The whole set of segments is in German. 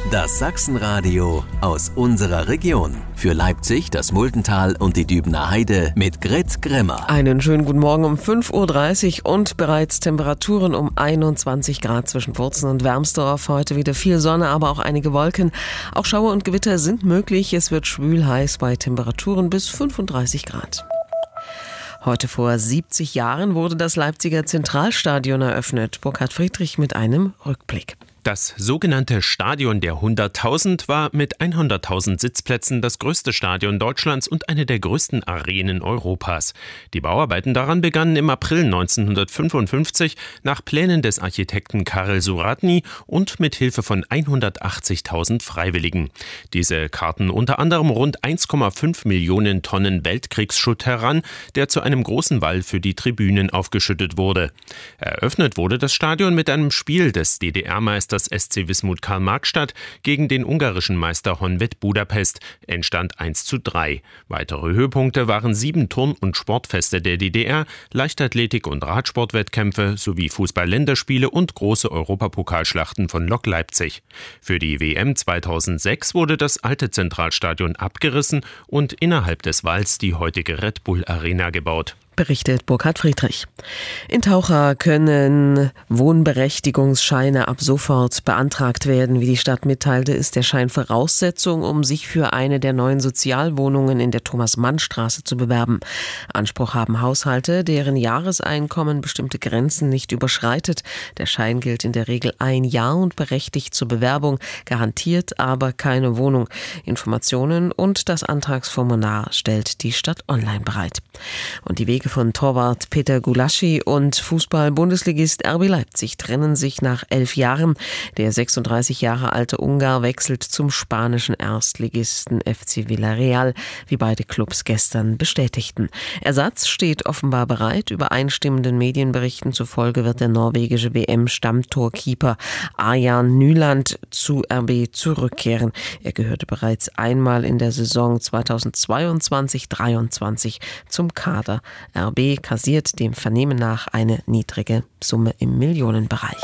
Das Sachsenradio aus unserer Region. Für Leipzig, das Multental und die Dübener Heide mit Grit Grimmer. Einen schönen guten Morgen um 5.30 Uhr und bereits Temperaturen um 21 Grad zwischen Wurzen und Wermsdorf. Heute wieder viel Sonne, aber auch einige Wolken. Auch Schauer und Gewitter sind möglich. Es wird schwül heiß bei Temperaturen bis 35 Grad. Heute vor 70 Jahren wurde das Leipziger Zentralstadion eröffnet. Burkhard Friedrich mit einem Rückblick. Das sogenannte Stadion der 100.000 war mit 100.000 Sitzplätzen das größte Stadion Deutschlands und eine der größten Arenen Europas. Die Bauarbeiten daran begannen im April 1955 nach Plänen des Architekten Karel Suratny und mit Hilfe von 180.000 Freiwilligen. Diese karten unter anderem rund 1,5 Millionen Tonnen Weltkriegsschutt heran, der zu einem großen Wall für die Tribünen aufgeschüttet wurde. Eröffnet wurde das Stadion mit einem Spiel des DDR-Meisters SC Wismut Karl-Marxstadt gegen den ungarischen Meister Honvéd Budapest, Endstand 1:3. Weitere Höhepunkte waren 7 Turn- und Sportfeste der DDR, Leichtathletik- und Radsportwettkämpfe sowie Fußball-Länderspiele und große Europapokalschlachten von Lok Leipzig. Für die WM 2006 wurde das alte Zentralstadion abgerissen und innerhalb des Walls die heutige Red Bull Arena gebaut. Berichtet Burkhard Friedrich. In Taucher können Wohnberechtigungsscheine ab sofort beantragt werden. Wie die Stadt mitteilte, ist der Schein Voraussetzung, um sich für eine der neuen Sozialwohnungen in der Thomas-Mann-Straße zu bewerben. Anspruch haben Haushalte, deren Jahreseinkommen bestimmte Grenzen nicht überschreitet. Der Schein gilt in der Regel 1 Jahr und berechtigt zur Bewerbung, garantiert aber keine Wohnung. Informationen und das Antragsformular stellt die Stadt online bereit. Und die Wege von Torwart Peter Gulaschi und Fußball-Bundesligist RB Leipzig trennen sich nach 11 Jahren. Der 36 Jahre alte Ungar wechselt zum spanischen Erstligisten FC Villarreal, wie beide Clubs gestern bestätigten. Ersatz steht offenbar bereit. Übereinstimmenden Medienberichten zufolge wird der norwegische WM-Stammtorkeeper Arjan Nyland zu RB zurückkehren. Er gehörte bereits einmal in der Saison 2022/23 zum Kader. RB kassiert dem Vernehmen nach eine niedrige Summe im Millionenbereich.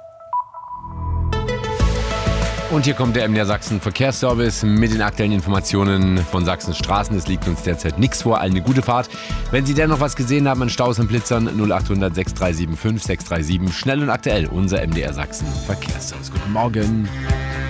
Und hier kommt der MDR Sachsen Verkehrsservice mit den aktuellen Informationen von Sachsens Straßen. Es liegt uns derzeit nichts vor, allen eine gute Fahrt. Wenn Sie dennoch was gesehen haben an Staus und Blitzern, 0800 6375 637, schnell und aktuell, unser MDR Sachsen Verkehrsservice. Guten Morgen.